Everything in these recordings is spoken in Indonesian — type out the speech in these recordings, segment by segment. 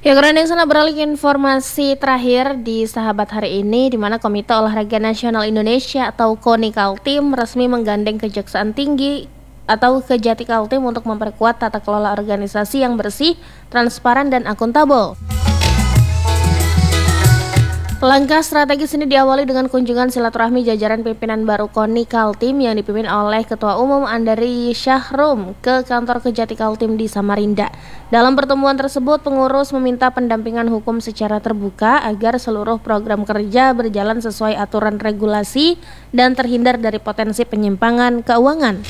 Ya, Grandeng sana beralih ke informasi terakhir di Sahabat hari ini, di mana Komite Olahraga Nasional Indonesia atau KONI Kaltim resmi menggandeng Kejaksaan Tinggi atau Kejati Kaltim untuk memperkuat tata kelola organisasi yang bersih, transparan, dan akuntabel. Langkah strategis ini diawali dengan kunjungan silaturahmi jajaran pimpinan baru KONI Kaltim yang dipimpin oleh Ketua Umum Andari Syahrum ke kantor Kejati Kaltim di Samarinda. Dalam pertemuan tersebut, pengurus meminta pendampingan hukum secara terbuka agar seluruh program kerja berjalan sesuai aturan regulasi dan terhindar dari potensi penyimpangan keuangan.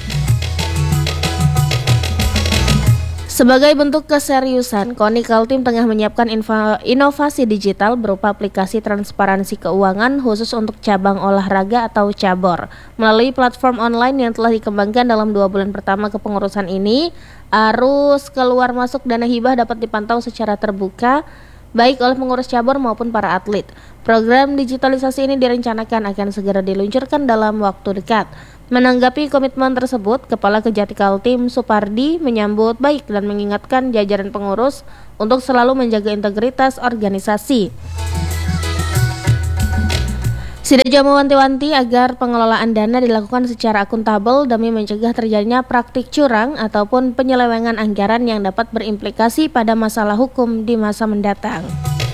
Sebagai bentuk keseriusan, KONI Kaltim tengah menyiapkan inovasi digital berupa aplikasi transparansi keuangan khusus untuk cabang olahraga atau cabor. Melalui platform online yang telah dikembangkan dalam 2 bulan pertama kepengurusan ini, arus keluar masuk dana hibah dapat dipantau secara terbuka, baik oleh pengurus cabur maupun para atlet. Program digitalisasi ini direncanakan akan segera diluncurkan dalam waktu dekat. Menanggapi komitmen tersebut, Kepala Kejati Kaltim Supardi menyambut baik dan mengingatkan jajaran pengurus untuk selalu menjaga integritas organisasi. Sidja mewanti-wanti agar pengelolaan dana dilakukan secara akuntabel demi mencegah terjadinya praktik curang ataupun penyelewengan anggaran yang dapat berimplikasi pada masalah hukum di masa mendatang.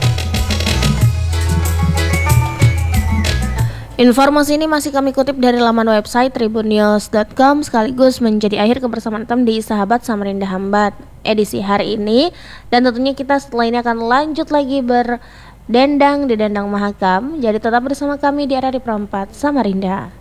Informasi ini masih kami kutip dari laman website tribunnews.com sekaligus menjadi akhir kebersamaan di Sahabat Samarinda Hambat edisi hari ini, dan tentunya kita setelah ini akan lanjut lagi berdendang di Dendang Mahakam. Jadi tetap bersama kami di RRI Pro 4 Samarinda.